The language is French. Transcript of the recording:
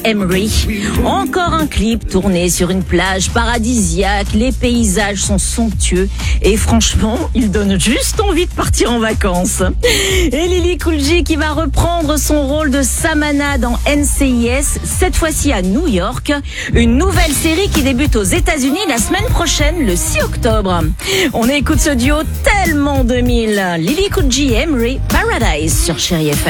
Emery. Encore un clip tourné sur une plage paradisiaque. Les paysages sont somptueux et franchement, il donne juste envie de partir en vacances. Et Lily Cool J qui va reprendre son rôle de Samana dans NCIS, cette fois-ci à New York. Une nouvelle série qui débute aux États-Unis la semaine prochaine, le 6 octobre. On écoute ce duo tellement 2000. Lily Cool J, Emery, Paradise sur Chérie FM.